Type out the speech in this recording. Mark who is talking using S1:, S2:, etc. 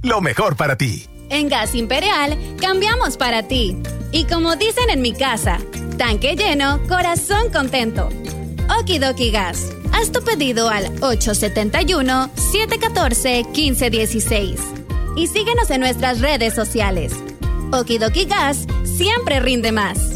S1: lo mejor para ti.
S2: En Gas Imperial, cambiamos para ti. Y como dicen en mi casa, tanque lleno, corazón contento. Okidoki Gas. Haz tu pedido al 871-714-1516. Y síguenos en nuestras redes sociales. Okidoki Gas siempre rinde más.